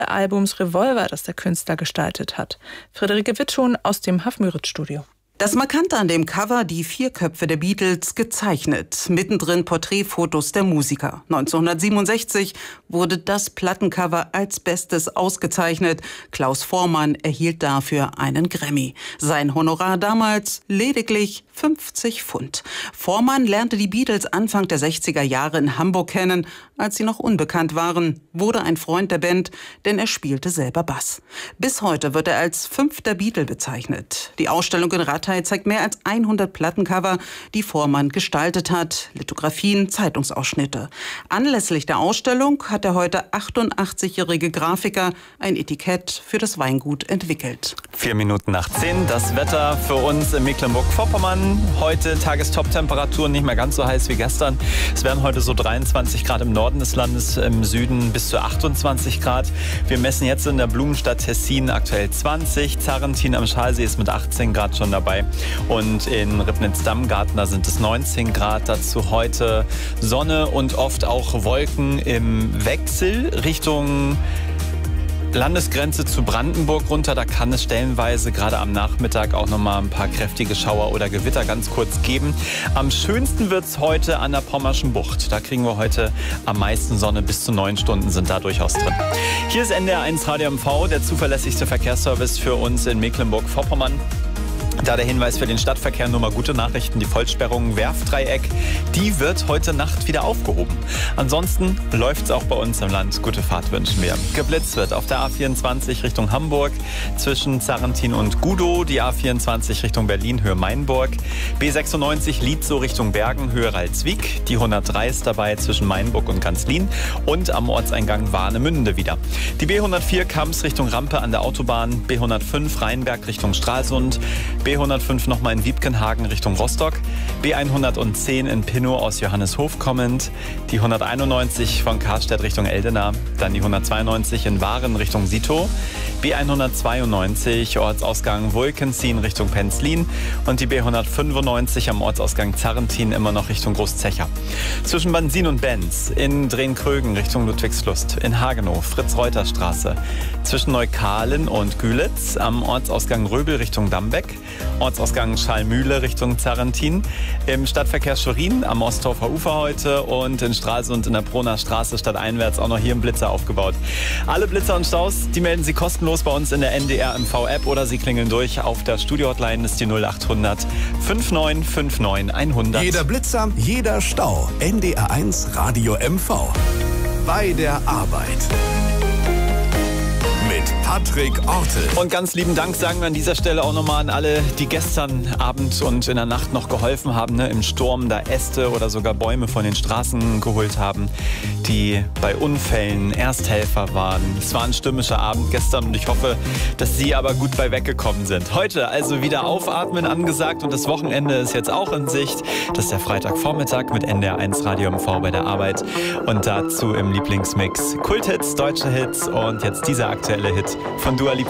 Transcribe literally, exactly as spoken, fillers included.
Albums Revolver, das der Künstler gestaltet hat. Friederike Wittschon aus dem Hafmüritz-Studio. Das Markante an dem Cover, die vier Köpfe der Beatles gezeichnet. Mittendrin Porträtfotos der Musiker. neunzehnhundertsiebenundsechzig wurde das Plattencover als Bestes ausgezeichnet. Klaus Voormann erhielt dafür einen Grammy. Sein Honorar damals lediglich fünfzig Pfund. Voormann lernte die Beatles Anfang der sechziger Jahre in Hamburg kennen, als sie noch unbekannt waren, wurde ein Freund der Band, denn er spielte selber Bass. Bis heute wird er als fünfter Beatle bezeichnet. Die Ausstellung in Rathay zeigt mehr als hundert Plattencover, die Voormann gestaltet hat, Lithografien, Zeitungsausschnitte. Anlässlich der Ausstellung hat der heute achtundachtzigjährige Grafiker ein Etikett für das Weingut entwickelt. Vier Minuten nach zehn, das Wetter für uns in Mecklenburg-Vorpommern. Heute Tagestop-Temperaturen, nicht mehr ganz so heiß wie gestern. Es werden heute so dreiundzwanzig Grad im Norden des Landes, im Süden bis zu achtundzwanzig Grad. Wir messen jetzt in der Blumenstadt Tessin aktuell zwanzig. Zarrentin am Schalsee ist mit achtzehn Grad schon dabei. Und in Ribnitz-Dammgarten, da sind es neunzehn Grad. Dazu heute Sonne und oft auch Wolken im Wechsel Richtung Landesgrenze zu Brandenburg runter. Da kann es stellenweise gerade am Nachmittag auch noch mal ein paar kräftige Schauer oder Gewitter ganz kurz geben. Am schönsten wird es heute an der Pommerschen Bucht. Da kriegen wir heute am meisten Sonne. Bis zu neun Stunden sind da durchaus drin. Hier ist N D R eins Radio M V, der zuverlässigste Verkehrsservice für uns in Mecklenburg-Vorpommern. Da der Hinweis für den Stadtverkehr, nur mal gute Nachrichten, die Vollsperrung Werftdreieck, die wird heute Nacht wieder aufgehoben. Ansonsten läuft es auch bei uns im Land. Gute Fahrt wünschen wir. Geblitzt wird auf der A vierundzwanzig Richtung Hamburg zwischen Zarrentin und Gudow, die A vierundzwanzig Richtung Berlin, Höhe Mainburg, B sechsundneunzig Lietzow Richtung Bergen, Höhe Ralswiek, die hundertdrei ist dabei zwischen Mainburg und Ganzlin und am Ortseingang Warnemünde wieder. Die B hundertvier Kamps Richtung Rampe an der Autobahn, B hundertfünf Rheinberg Richtung Stralsund, B hundertfünf nochmal in Wiebkenhagen Richtung Rostock, B hundertzehn in Pinnow aus Johanneshof kommend, die hunderteinundneunzig von Karstedt Richtung Eldena, dann die hundertzweiundneunzig in Waren Richtung Sito, B hundertzweiundneunzig Ortsausgang Wolkensien Richtung Penzlin und die B hundertfünfundneunzig am Ortsausgang Zarrentin immer noch Richtung Großzecher. Zwischen Bansin und Benz in Drehn-Krögen Richtung Ludwigslust, in Hagenow Fritz-Reuter-Straße, zwischen Neukalen und Gülitz am Ortsausgang Röbel Richtung Dambeck, Ortsausgang Schallmühle Richtung Zarrentin, im Stadtverkehr Schwerin am Ostdorfer Ufer heute und in Stralsund in der Proner Straße stadteinwärts auch noch hier ein Blitzer aufgebaut. Alle Blitzer und Staus, die melden Sie kostenlos bei uns in der N D R M V-App oder Sie klingeln durch auf der Studio-Hotline, ist die null achthundert neunundfünfzig neunundfünfzig hundert. Jeder Blitzer, jeder Stau. N D R eins Radio M V. Bei der Arbeit. Mit Patrick Ortel. Und ganz lieben Dank sagen wir an dieser Stelle auch nochmal an alle, die gestern Abend und in der Nacht noch geholfen haben, ne, im Sturm da Äste oder sogar Bäume von den Straßen geholt haben, die bei Unfällen Ersthelfer waren. Es war ein stürmischer Abend gestern und ich hoffe, dass Sie aber gut bei weggekommen sind. Heute also wieder aufatmen angesagt und das Wochenende ist jetzt auch in Sicht. Das ist der Freitagvormittag mit N D R eins Radio M V bei der Arbeit und dazu im Lieblingsmix Kulthits, deutsche Hits und jetzt dieser aktuelle Hit von Dua Lipa.